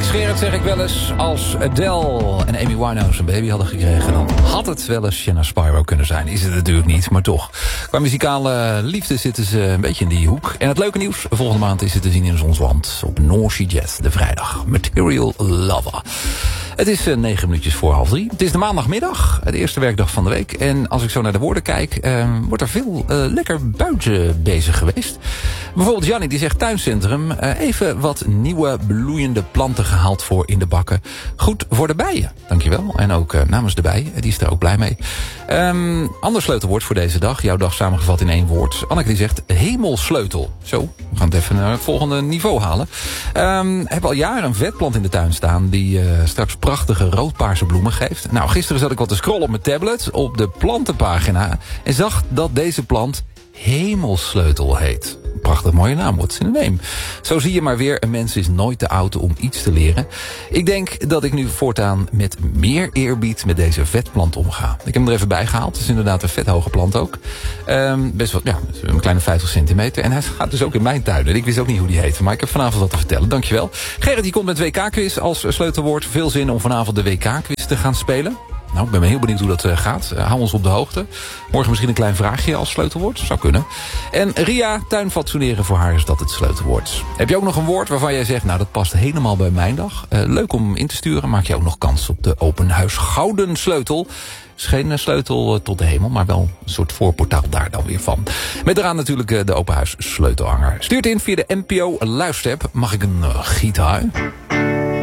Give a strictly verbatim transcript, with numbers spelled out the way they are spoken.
Gekscherend zeg ik wel eens, als Adele en Amy Winehouse een baby hadden gekregen, dan had het wel eens Shanna Spyro kunnen zijn. Is het natuurlijk niet, maar toch. Qua muzikale liefde zitten ze een beetje in die hoek. En het leuke nieuws, volgende maand is het te zien in Zonswand op North Sea Jazz, de vrijdag. Material Lover. Het is uh, negen minuutjes voor half drie. Het is de maandagmiddag, de eerste werkdag van de week. En als ik zo naar de woorden kijk, uh, wordt er veel uh, lekker buiten bezig geweest. Bijvoorbeeld Jannie die zegt tuincentrum. Uh, even wat nieuwe bloeiende planten gehaald voor in de bakken. Goed voor de bijen, dankjewel. En ook uh, namens de bijen, die is er ook blij mee. Um, ander sleutelwoord voor deze dag. Jouw dag samengevat in één woord. Anneke die zegt hemelsleutel. Zo, we gaan het even naar het volgende niveau halen. Um, heb al jaren een vetplant in de tuin staan die uh, straks prachtige roodpaarse bloemen geeft. Nou, gisteren zat ik wat te scrollen op mijn tablet op de plantenpagina en zag dat deze plant hemelsleutel heet. Prachtig mooie naam, what's in the name. Zo zie je maar weer, een mens is nooit te oud om iets te leren. Ik denk dat ik nu voortaan met meer eerbied met deze vetplant omga. Ik heb hem er even bij gehaald. Het is inderdaad een vethoge plant ook. Um, best wel, ja, een kleine vijftig centimeter. En hij gaat dus ook in mijn tuin. En ik wist ook niet hoe die heette, maar ik heb vanavond wat te vertellen. Dankjewel. Gerrit, die komt met W K-quiz als sleutelwoord. Veel zin om vanavond de W K-quiz te gaan spelen. Nou, ik ben heel benieuwd hoe dat uh, gaat. Uh, hou ons op de hoogte. Morgen misschien een klein vraagje als sleutelwoord. Zou kunnen. En Ria, tuinfatsoeneren, voor haar is dat het sleutelwoord. Heb je ook nog een woord waarvan jij zegt, nou dat past helemaal bij mijn dag. Uh, leuk om in te sturen. Maak je ook nog kans op de Open Huis Gouden Sleutel. Is geen uh, sleutel uh, tot de hemel, maar wel een soort voorportaal daar dan weer van. Met eraan natuurlijk uh, de Open Huis Sleutelhanger. Stuurt in via de N P O luisterapp. Mag ik een uh, gitaar?